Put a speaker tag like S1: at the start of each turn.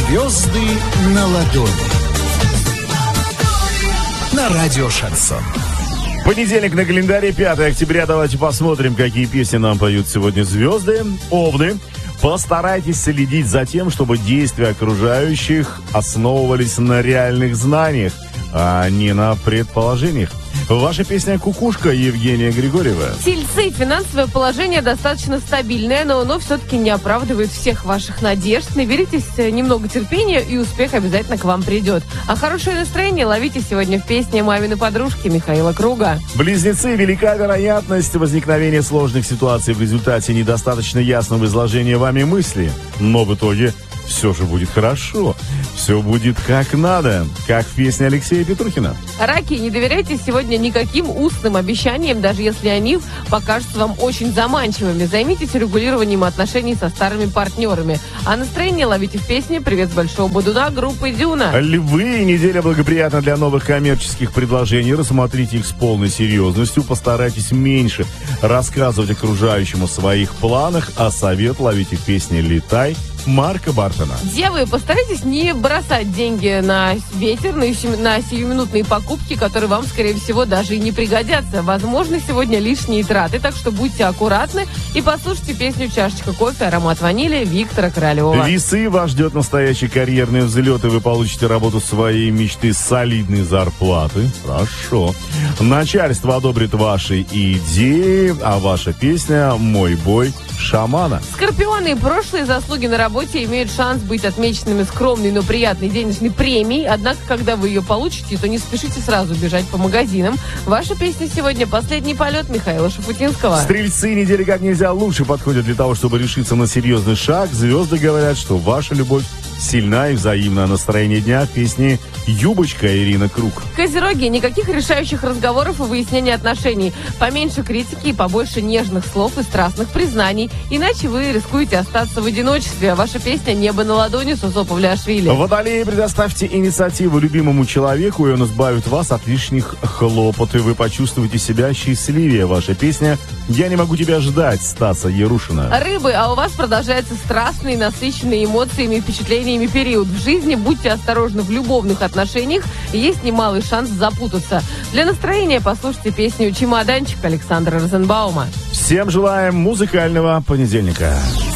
S1: Звезды на ладони. На радио «Шансон».
S2: Понедельник на календаре, 5 октября. Давайте посмотрим, какие песни нам поют сегодня звезды. Овны. Постарайтесь следить за тем, чтобы действия окружающих основывались на реальных знаниях, а не на предположениях. Ваша песня «Кукушка» Евгения Григорьева.
S3: Тельцы. Финансовое положение достаточно стабильное, но оно все-таки не оправдывает всех ваших надежд. Наберитесь немного терпения, и успех обязательно к вам придет. А хорошее настроение ловите сегодня в песне «Мамины подружки» Михаила Круга.
S2: Близнецы. Велика вероятность возникновения сложных ситуаций в результате недостаточно ясного изложения вами мысли. Но в итоге все же будет хорошо. Все будет как надо. Как в песне Алексея Петрухина.
S3: Раки. Не доверяйте сегодня никаким устным обещаниям, даже если они покажутся вам очень заманчивыми. Займитесь регулированием отношений со старыми партнерами. А настроение ловите в песне «Привет с Большого Бодуна» группы «Дюна».
S2: Львы. Неделя благоприятна для новых коммерческих предложений. Рассмотрите их с полной серьезностью. Постарайтесь меньше рассказывать окружающим о своих планах, а совет ловите в песне «Летай» Марка Бартона.
S3: Девы, постарайтесь не бросать деньги на ветер, на сиюминутные покупки, которые вам, скорее всего, даже и не пригодятся. Возможно, сегодня лишние траты, так что будьте аккуратны и послушайте песню «Чашечка кофе. Аромат ванили» Виктора Королева.
S2: Весы. Вас ждет настоящий карьерный взлет, и вы получите работу своей мечты с солидной зарплаты. Хорошо. Начальство одобрит ваши идеи, а ваша песня «Мой бой» Шамана.
S3: Скорпионы. Прошлые заслуги на работе имеют шанс быть отмеченными скромной, но приятной денежной премией. Однако, когда вы ее получите, то не спешите сразу бежать по магазинам. Ваша песня сегодня «Последний полет» Михаила Шафутинского.
S2: Стрельцы. Неделя как нельзя лучше подходит для того, чтобы решиться на серьезный шаг. Звезды говорят, что ваша любовь сильна и взаимна. Настроение дня в песне «Юбочка» Ирина Круг.
S3: Козероги. Никаких решающих разговоров и выяснения отношений. Поменьше критики и побольше нежных слов и страстных признаний. Иначе вы рискуете остаться в одиночестве. Ваша песня «Небо на ладони» Сусо Павлиашвили.
S2: Водолеи. Предоставьте инициативу любимому человеку, и он избавит вас от лишних хлопот, и вы почувствуете себя счастливее. Ваша песня «Я не могу тебя ждать» Стаса Ярушина.
S3: Рыбы. А у вас продолжается страстный, насыщенный эмоциями и впечатлениями период в жизни. Будьте осторожны в любовных отношениях. Есть немалый шанс запутаться. Для настроения послушайте песню «Чемоданчик» Александра Розенбаума.
S2: Всем желаем музыкального понедельника.